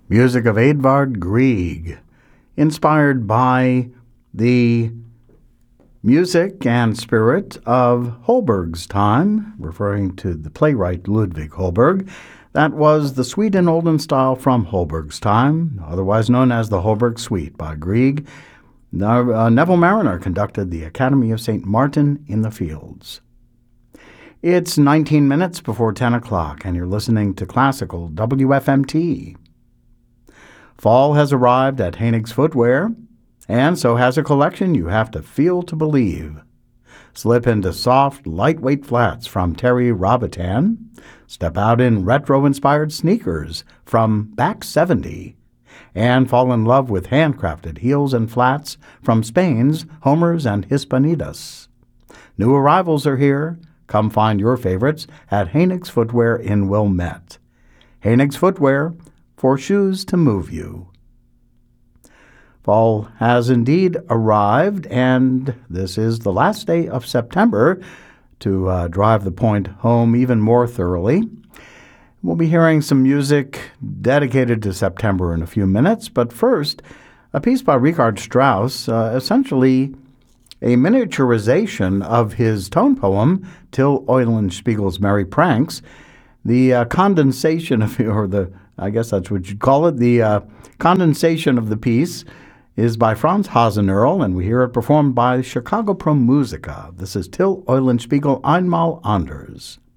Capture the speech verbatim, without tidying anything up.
music of Edvard Grieg, inspired by the music and spirit of Holberg's time, referring to the playwright Ludwig Holberg. That was the Suite in Olden Style from Holberg's time, otherwise known as the Holberg Suite by Grieg. Now, uh, Neville Marriner conducted the Academy of Saint Martin in the Fields. It's nineteen minutes before ten o'clock, and you're listening to Classical W F M T. Fall has arrived at Haenig's Footwear, and so has a collection you have to feel to believe. Slip into soft, lightweight flats from Terry Robitan. Step out in retro-inspired sneakers from Back seventy. And fall in love with handcrafted heels and flats from Spain's Homers and Hispanitas. New arrivals are here. Come find your favorites at Haenig's Footwear in Wilmette. Haenig's Footwear, for shoes to move you. Fall has indeed arrived, and this is the last day of September to uh, drive the point home even more thoroughly. We'll be hearing some music dedicated to September in a few minutes, but first, a piece by Richard Strauss, uh, essentially a miniaturization of his tone poem, Till Eulenspiegel's Merry Pranks. The uh, condensation of, or the, I guess that's what you'd call it, the uh, condensation of the piece is by Franz Hasenerl, and we hear it performed by Chicago Pro Musica. This is Till Eulenspiegel einmal anders.